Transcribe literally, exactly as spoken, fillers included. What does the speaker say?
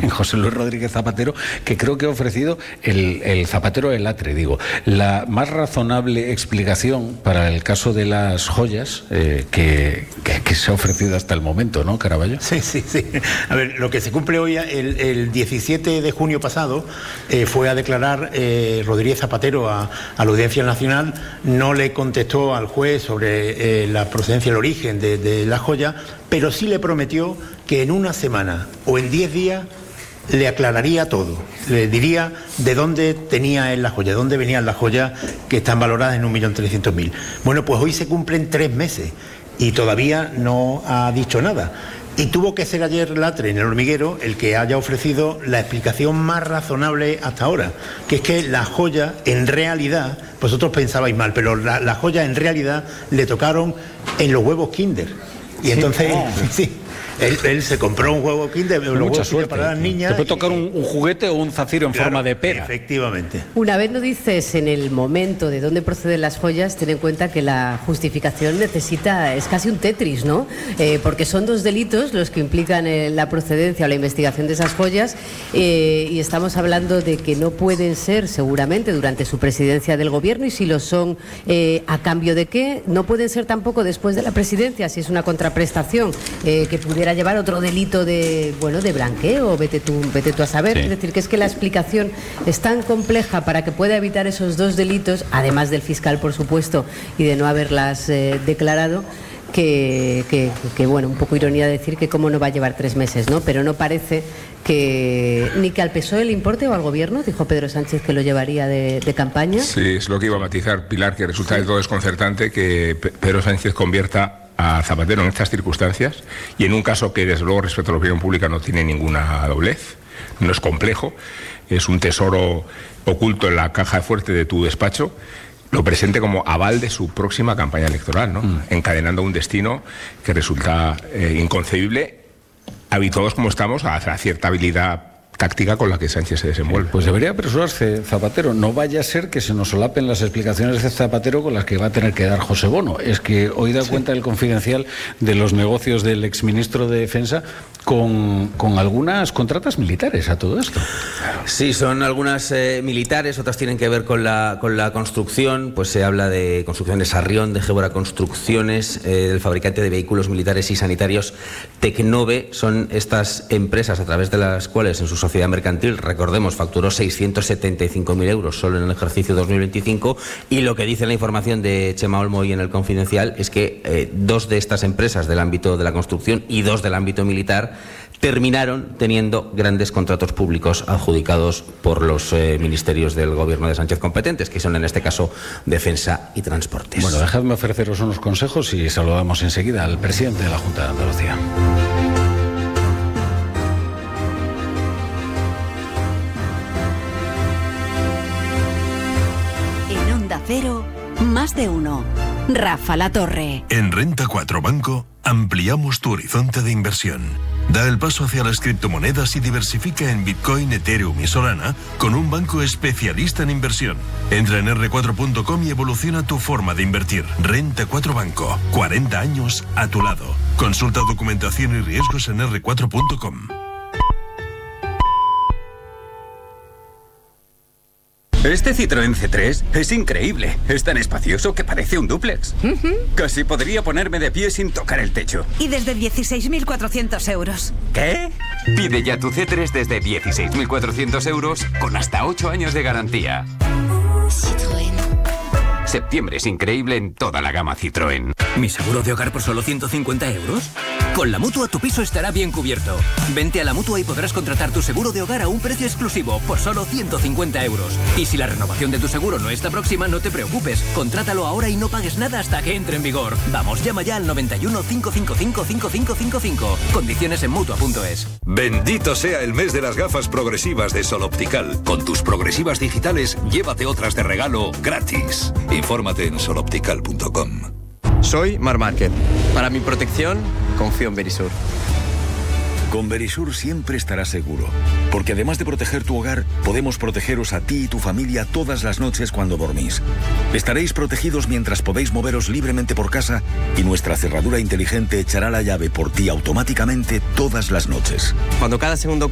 en José Luis Rodríguez Zapatero, que creo que ha ofrecido el, el zapatero del Latre, digo, la más razonable explicación para el caso de las joyas eh, que, que, que se ha ofrecido hasta el momento, ¿no, Caraballo? Sí, sí, sí. A ver, lo que se cumple hoy, el, el diecisiete de junio pasado, eh, fue a declarar eh, Rodríguez Zapatero a, a la Audiencia Nacional. No le contestó al juez sobre eh, la procedencia, el origen de, de la joya, pero sí le prometió que en una semana o en diez días le aclararía todo, le diría de dónde tenía él la joya, de dónde venían las joyas que están valoradas en un millón trescientos mil. Bueno, pues hoy se cumplen tres meses y todavía no ha dicho nada. Y tuvo que ser ayer Latre, en El Hormiguero, el que haya ofrecido la explicación más razonable hasta ahora, que es que la joya, en realidad, vosotros pensabais mal, pero la, la joya en realidad le tocaron en los huevos Kinder. Y entonces, sí, oh. sí, él, él se compró un huevo Kinder, los huevos Kinder para las niñas. Te puede tocar un, un juguete o un zafiro en claro, forma de pera. Efectivamente. Una vez no dices en el momento de dónde proceden las joyas, ten en cuenta que la justificación necesita, es casi un Tetris, ¿no? Eh, porque son dos delitos los que implican eh, la procedencia o la investigación de esas joyas, eh, y estamos hablando de que no pueden ser seguramente durante su presidencia del gobierno, y si lo son, eh, ¿a cambio de qué? No pueden ser tampoco después de la presidencia, si es una contraprestación eh, que pudiera llevar otro delito de, bueno, de blanqueo, vete tú, vete tú a saber. Sí. Es decir, que es que la explicación es tan compleja para que pueda evitar esos dos delitos, además del fiscal, por supuesto, y de no haberlas eh, declarado, que, que, que, bueno, un poco ironía decir que cómo no va a llevar tres meses, ¿no? Pero no parece que ni que al P S O E le importe o al gobierno, dijo Pedro Sánchez que lo llevaría de, de campaña. Sí, es lo que iba a matizar, Pilar, que resulta sí. de todo desconcertante que Pedro Sánchez convierta a Zapatero en estas circunstancias, y en un caso que desde luego respecto a la opinión pública no tiene ninguna doblez, no es complejo, es un tesoro oculto en la caja fuerte de tu despacho, lo presente como aval de su próxima campaña electoral, ¿no? Mm. Encadenando un destino que resulta eh, inconcebible, habituados como estamos a la cierta habilidad táctica con la que Sánchez se desenvuelve. Pues debería apresurarse Zapatero, no vaya a ser que se nos solapen las explicaciones de Zapatero con las que va a tener que dar José Bono. Es que hoy da sí. cuenta el Confidencial de los negocios del exministro de Defensa con, con algunas contratas militares a todo esto. Sí, son algunas eh, militares, otras tienen que ver con la, con la construcción, pues se habla de Construcciones Sarrión, de Gébora Construcciones, eh, del fabricante de vehículos militares y sanitarios Tecnove. Son estas empresas a través de las cuales en sus sociedad mercantil, recordemos, facturó seiscientos setenta y cinco mil euros solo en el ejercicio dos mil veinticinco, y lo que dice la información de Chema Olmo hoy en el Confidencial es que eh, dos de estas empresas del ámbito de la construcción y dos del ámbito militar terminaron teniendo grandes contratos públicos adjudicados por los eh, ministerios del gobierno de Sánchez competentes, que son en este caso Defensa y Transportes. Bueno, dejadme ofreceros unos consejos y saludamos enseguida al presidente de la Junta de Andalucía. Cero, más de uno. Rafa La Torre. En Renta cuatro Banco ampliamos tu horizonte de inversión. Da el paso hacia las criptomonedas y diversifica en Bitcoin, Ethereum y Solana con un banco especialista en inversión. Entra en erre cuatro punto com y evoluciona tu forma de invertir. Renta cuatro Banco, cuarenta años a tu lado. Consulta documentación y riesgos en erre cuatro punto com. Este Citroën C tres es increíble. Es tan espacioso que parece un dúplex. Uh-huh. Casi podría ponerme de pie sin tocar el techo. Y desde dieciséis mil cuatrocientos euros. ¿Qué? Pide ya tu C tres desde dieciséis mil cuatrocientos euros con hasta ocho años de garantía. Citroën. Septiembre es increíble en toda la gama Citroën. ¿Mi seguro de hogar por solo ciento cincuenta euros? Con la Mutua tu piso estará bien cubierto. Vente a la Mutua y podrás contratar tu seguro de hogar a un precio exclusivo por solo ciento cincuenta euros. Y si la renovación de tu seguro no está próxima, no te preocupes. Contrátalo ahora y no pagues nada hasta que entre en vigor. Vamos, llama ya al noventa y uno, cinco cinco cinco, cinco cinco cinco cinco. Condiciones en Mutua punto es. Bendito sea el mes de las gafas progresivas de Sol Optical. Con tus progresivas digitales, llévate otras de regalo gratis. Infórmate en sol optical punto com. Soy Mar Márquez. Para mi protección, confío en Verisur. Con Verisur siempre estarás seguro, porque además de proteger tu hogar, podemos protegeros a ti y tu familia todas las noches cuando dormís. Estaréis protegidos mientras podéis moveros libremente por casa y nuestra cerradura inteligente echará la llave por ti automáticamente todas las noches. Cuando cada segundo